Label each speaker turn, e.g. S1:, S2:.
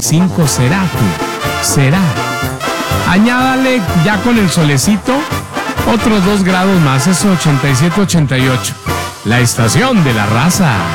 S1: 85 será tú, será. Añádale ya con el solecito otros 2 grados más, es 87, 88. La estación de la raza.